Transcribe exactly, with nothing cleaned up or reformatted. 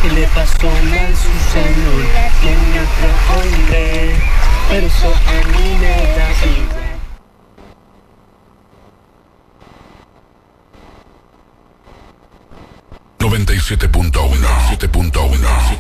Y le pasó mal su celular, tiene otro hombre, pero eso a mí me da igual. noventa y siete punto uno, siete punto uno.